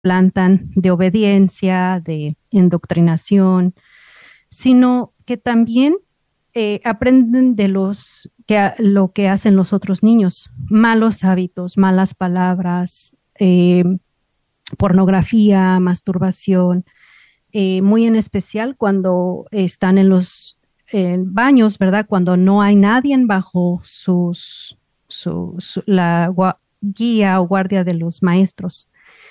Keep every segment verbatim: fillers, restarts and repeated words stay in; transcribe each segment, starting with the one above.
plantan de obediencia, de indoctrinación, sino que también eh, aprenden de los que lo que hacen los otros niños, malos hábitos, malas palabras, eh, pornografía, masturbación, eh, muy en especial cuando están en los eh, baños, ¿verdad? Cuando no hay nadie bajo sus, su, su- la gua- guía o guardia de los maestros.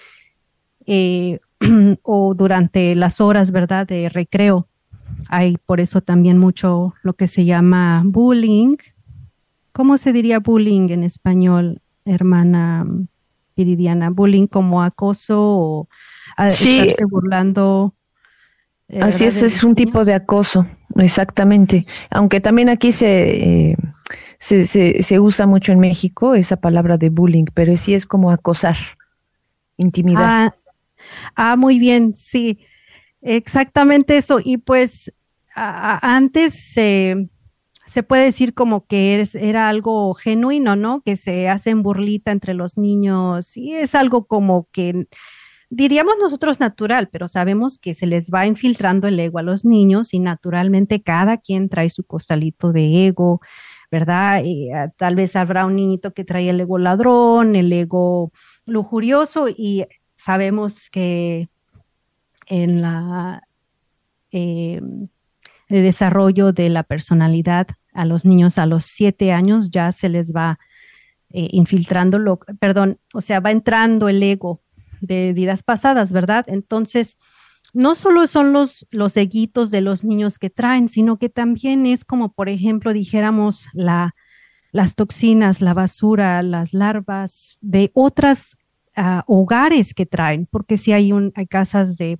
Eh, o durante las horas, ¿verdad? De recreo. Hay por eso también mucho lo que se llama bullying. ¿Cómo se diría bullying en español, hermana Viridiana? Bullying como acoso o a Sí, estarse burlando, eh, así ¿verdad? es, De es los un tipo de niños. acoso, exactamente. Aunque también aquí se, eh, se, se, se usa mucho en México esa palabra de bullying, pero sí es como acosar, intimidar. Ah, ah, muy bien, sí, exactamente eso. Y pues a- a- antes eh, se puede decir como que es- era algo genuino, ¿no? Que se hacen burlita entre los niños y es algo como que diríamos nosotros natural, pero sabemos que se les va infiltrando el ego a los niños y naturalmente cada quien trae su costalito de ego, ¿verdad? Y, ah, tal vez habrá un niñito que trae el ego ladrón, el ego lujurioso y sabemos que en la eh, el desarrollo de la personalidad a los niños a los siete años ya se les va eh, infiltrando, lo, perdón, o sea, va entrando el ego de vidas pasadas, ¿verdad? Entonces, no solo son los, los eguitos de los niños que traen, sino que también es como, por ejemplo, dijéramos, la, las toxinas, la basura, las larvas de otras uh, hogares que traen, porque si hay, un, hay casas de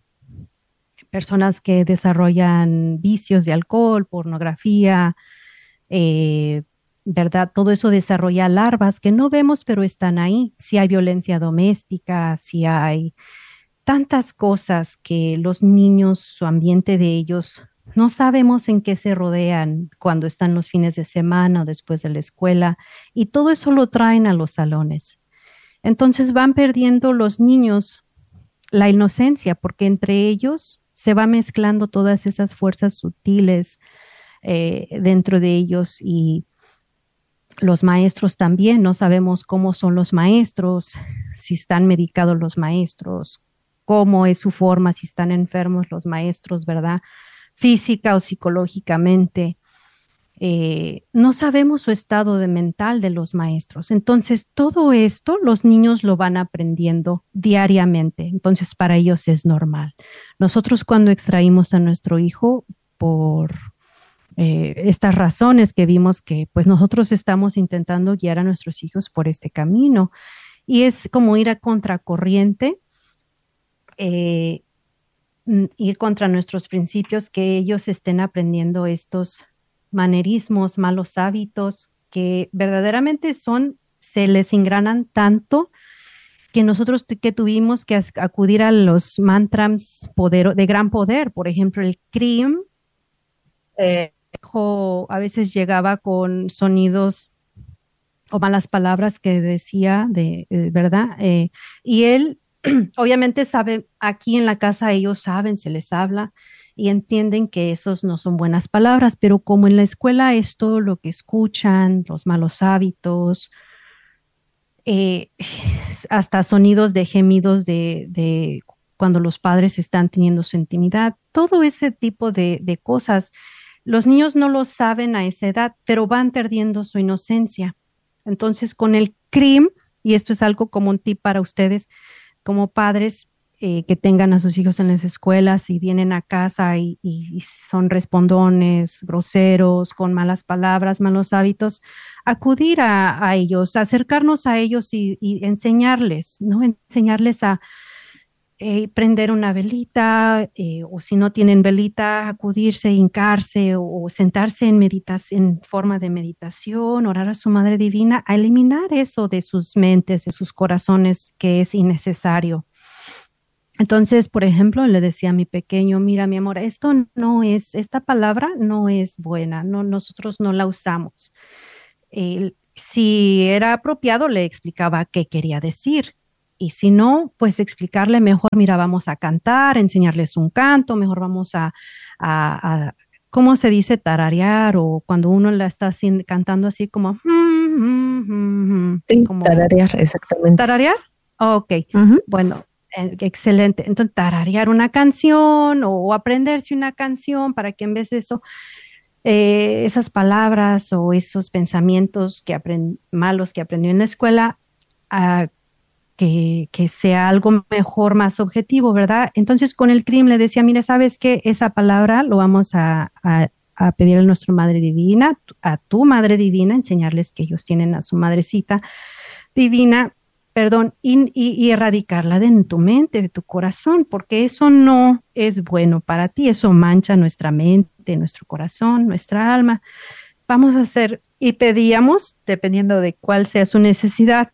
personas que desarrollan vicios de alcohol, pornografía, eh, ¿verdad? Todo eso desarrolla larvas que no vemos, pero están ahí. Si hay violencia doméstica, si hay tantas cosas que los niños, su ambiente de ellos, no sabemos en qué se rodean cuando están los fines de semana o después de la escuela, y todo eso lo traen a los salones. Entonces van perdiendo los niños la inocencia, porque entre ellos se va mezclando todas esas fuerzas sutiles eh, dentro de ellos y los maestros también, no sabemos cómo son los maestros, si están medicados los maestros, cómo es su forma, si están enfermos los maestros, ¿verdad? Física o psicológicamente. Eh, no sabemos su estado de mental de los maestros. Entonces, todo esto los niños lo van aprendiendo diariamente. Entonces, para ellos es normal. Nosotros cuando extraímos a nuestro hijo por eh, estas razones que vimos que pues nosotros estamos intentando guiar a nuestros hijos por este camino y es como ir a contracorriente, eh, ir contra nuestros principios, que ellos estén aprendiendo estos manerismos, malos hábitos que verdaderamente son, se les engranan tanto que nosotros que tuvimos que acudir a los mantras poder, de gran poder, por ejemplo, el CRIM, eh, a veces llegaba con sonidos o malas palabras que decía, de, de verdad, eh, y él obviamente sabe, aquí en la casa ellos saben, se les habla y entienden que esos no son buenas palabras, pero como en la escuela es todo lo que escuchan, los malos hábitos, eh, hasta sonidos de gemidos de, de, cuando los padres están teniendo su intimidad, todo ese tipo de, de cosas. Los niños no lo saben a esa edad, pero van perdiendo su inocencia. Entonces, con el CRIM, y esto es algo como un tip para ustedes como padres eh, que tengan a sus hijos en las escuelas y vienen a casa y, y, y son respondones, groseros, con malas palabras, malos hábitos, acudir a, a ellos, acercarnos a ellos y, y enseñarles, ¿no? Enseñarles a eh, prender una velita, eh, o si no tienen velita, acudirse, hincarse o, o sentarse en, meditación, en forma de meditación, orar a su Madre Divina, a eliminar eso de sus mentes, de sus corazones que es innecesario. Entonces, por ejemplo, le decía a mi pequeño, mira, mi amor, esto no es, esta palabra no es buena, no, nosotros no la usamos. Eh, si era apropiado, le explicaba qué quería decir, y si no, pues explicarle mejor, mira, vamos a cantar, enseñarles un canto, mejor vamos a, a, a ¿cómo se dice? Tararear, o cuando uno la está así, cantando así como, mm, mm, mm, mm, Sí, como tararear, exactamente. tararear. Ok, Ujú. bueno, eh, excelente. Entonces, tararear una canción o aprenderse una canción para que en vez de eso, eh, esas palabras o esos pensamientos que aprend- malos que aprendió en la escuela, ah, que, que sea algo mejor, más objetivo, ¿verdad? Entonces con el C R I M le decía, mire, ¿sabes qué? Esa palabra lo vamos a, a, a pedir a nuestra Madre Divina, a tu Madre Divina, enseñarles que ellos tienen a su Madrecita Divina, perdón, y, y, y erradicarla de tu mente, de tu corazón, porque eso no es bueno para ti, eso mancha nuestra mente, nuestro corazón, nuestra alma. Vamos a hacer, y pedíamos, dependiendo de cuál sea su necesidad,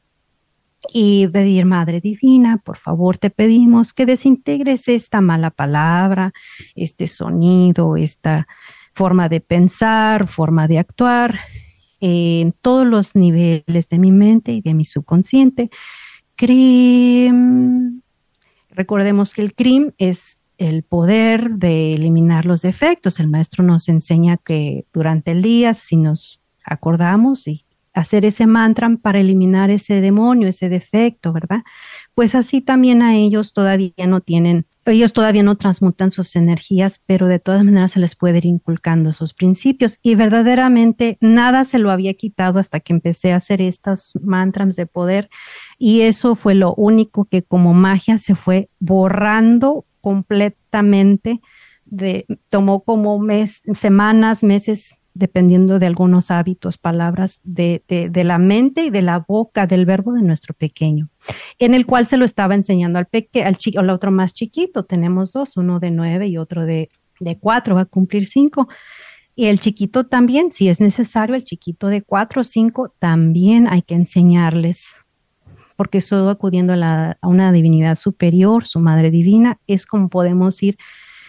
y pedir, Madre Divina, por favor, te pedimos que desintegres esta mala palabra, este sonido, esta forma de pensar, forma de actuar en todos los niveles de mi mente y de mi subconsciente. C R I M, recordemos que el C R I M es el poder de eliminar los defectos. El maestro nos enseña que durante el día, si nos acordamos y hacer ese mantra para eliminar ese demonio, ese defecto, ¿verdad? Pues así también a ellos todavía no tienen, ellos todavía no transmutan sus energías, pero de todas maneras se les puede ir inculcando esos principios, y verdaderamente nada se lo había quitado hasta que empecé a hacer estos mantras de poder, y eso fue lo único que como magia se fue borrando completamente. De, tomó como mes, semanas, meses, dependiendo de algunos hábitos, palabras de, de, de la mente y de la boca, del verbo de nuestro pequeño, en el cual se lo estaba enseñando al peque, al chico, al otro más chiquito. Tenemos dos, uno de nueve y otro de, de cuatro, va a cumplir cinco. Y el chiquito también, si es necesario, el chiquito de cuatro o cinco, también hay que enseñarles, porque solo acudiendo a, la, a una divinidad superior, su Madre Divina, es como podemos ir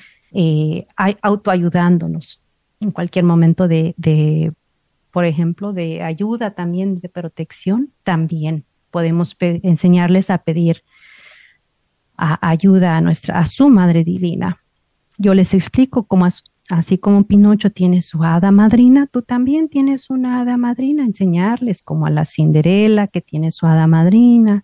eh, autoayudándonos en cualquier momento de, de, por ejemplo, de ayuda también, de protección, también podemos enseñarles a pedir a, ayuda a nuestra, a su Madre Divina. Yo les explico cómo, así como Pinocho tiene su hada madrina, tú también tienes una hada madrina, enseñarles como a la Cinderela que tiene su hada madrina,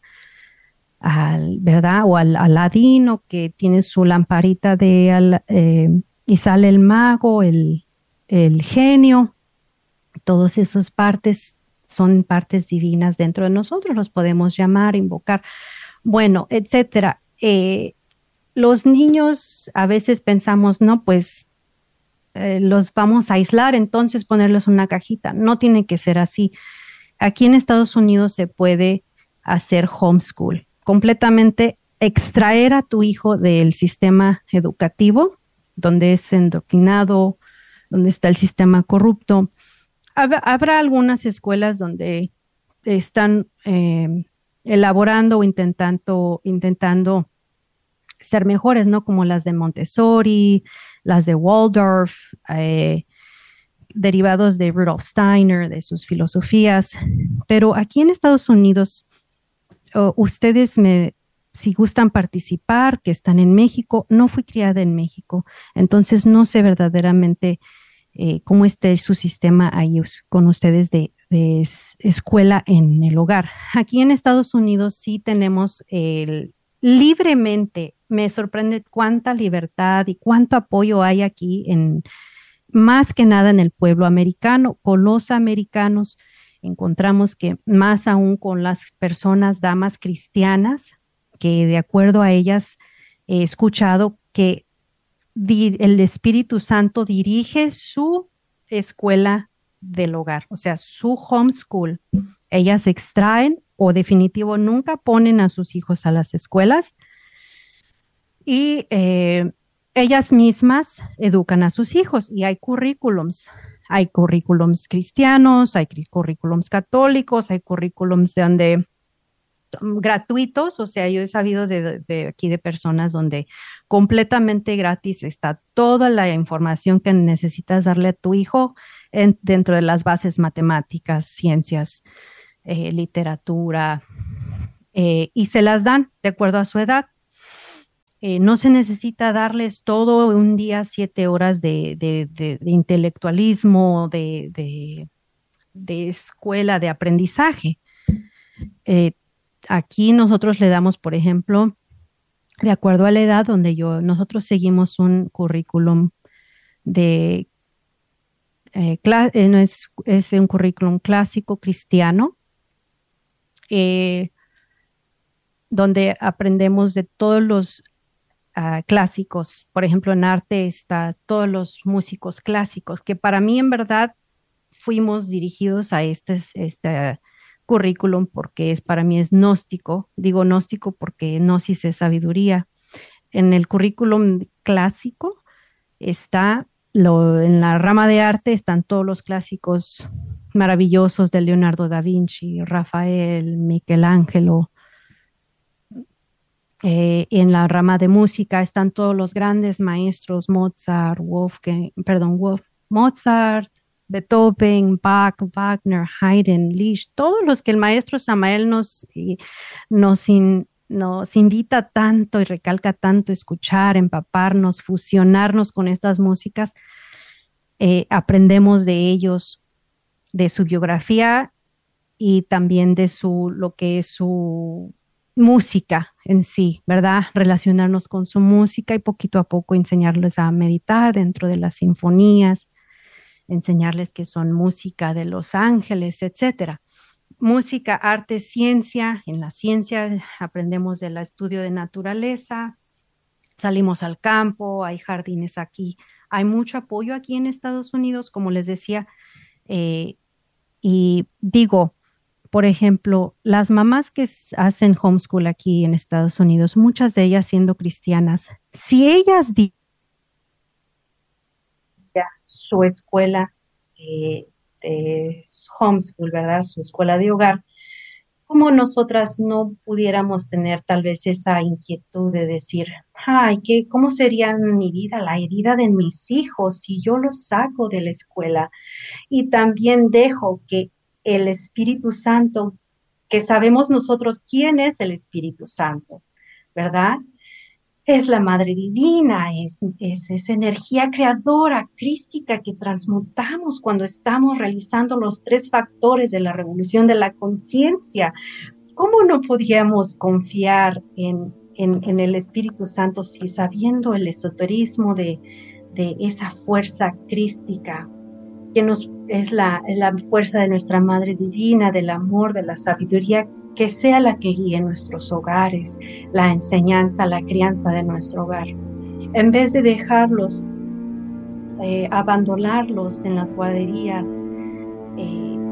al, ¿verdad? O al Aladino que tiene su lamparita de al, eh, y sale el mago, el, el genio. Todos esos partes son partes divinas dentro de nosotros, los podemos llamar, invocar, bueno, etcétera. Eh, los niños a veces pensamos, no, pues eh, los vamos a aislar, entonces ponerles una cajita. No tiene que ser así. Aquí en Estados Unidos se puede hacer homeschool, completamente extraer a tu hijo del sistema educativo, donde es endoctrinado, donde está el sistema corrupto. Habrá algunas escuelas donde están eh, elaborando o intentando, intentando ser mejores, ¿no? Como las de Montessori, las de Waldorf, eh, derivados de Rudolf Steiner, de sus filosofías. Pero aquí en Estados Unidos, oh, ustedes me, si gustan participar, que están en México, no fui criada en México, entonces no sé verdaderamente eh, cómo esté su sistema ahí con ustedes de, de es, escuela en el hogar. Aquí en Estados Unidos sí tenemos el, libremente, me sorprende cuánta libertad y cuánto apoyo hay aquí en, más que nada en el pueblo americano, con los americanos. Encontramos que más aún con las personas, damas cristianas, que de acuerdo a ellas he escuchado que el Espíritu Santo dirige su escuela del hogar, o sea, su homeschool. Ellas extraen o definitivo nunca ponen a sus hijos a las escuelas y eh, ellas mismas educan a sus hijos, y hay currículums. Hay currículums cristianos, hay currículums católicos, hay currículums de donde gratuitos, o sea, yo he sabido de, de aquí de personas donde completamente gratis está toda la información que necesitas darle a tu hijo en, dentro de las bases matemáticas, ciencias, eh, literatura, eh, y se las dan de acuerdo a su edad. Eh, no se necesita darles todo un día, siete horas de, de, de, de intelectualismo, de, de, de escuela, de aprendizaje. Eh, aquí nosotros le damos, por ejemplo, de acuerdo a la edad donde yo, nosotros seguimos un currículum de, eh, cla- eh, no es, es un currículum clásico cristiano, eh, donde aprendemos de todos los uh, clásicos. Por ejemplo, en arte está todos los músicos clásicos, que para mí en verdad fuimos dirigidos a este, este currículum porque es, para mí es gnóstico. Digo gnóstico porque gnosis es sabiduría. En el currículum clásico está, lo, en la rama de arte están todos los clásicos maravillosos de Leonardo da Vinci, Rafael, Michelangelo. Eh, en la rama de música están todos los grandes maestros, Mozart, Wolfgang, perdón, Wolf, Mozart, Beethoven, Bach, Wagner, Haydn, Liszt, todos los que el maestro Samael nos, nos, in, nos invita tanto y recalca tanto escuchar, empaparnos, fusionarnos con estas músicas, eh, aprendemos de ellos, de su biografía y también de su, lo que es su música en sí, ¿verdad? Relacionarnos con su música y poquito a poco enseñarles a meditar dentro de las sinfonías, enseñarles que son música de los ángeles, etcétera. Música, arte, ciencia. En la ciencia aprendemos del estudio de naturaleza, salimos al campo, hay jardines aquí, hay mucho apoyo aquí en Estados Unidos, como les decía, eh, y digo, por ejemplo, las mamás que hacen homeschool aquí en Estados Unidos, muchas de ellas siendo cristianas, si ellas di su escuela eh, de homeschool, ¿verdad? Su escuela de hogar, como nosotras no pudiéramos tener tal vez esa inquietud de decir, ay, ¿qué, ¿cómo sería mi vida, la herida de mis hijos si yo los saco de la escuela? Y también dejo que el Espíritu Santo, que sabemos nosotros quién es el Espíritu Santo, ¿verdad? Es la Madre Divina, es, es esa energía creadora, crística que transmutamos cuando estamos realizando los tres factores de la revolución de la conciencia. ¿Cómo no podíamos confiar en, en, en el Espíritu Santo si sabiendo el esoterismo de, de esa fuerza crística que nos, es la, la fuerza de nuestra Madre Divina, del amor, de la sabiduría, que sea la que guíe nuestros hogares, la enseñanza, la crianza de nuestro hogar, en vez de dejarlos, eh, abandonarlos en las guarderías, eh,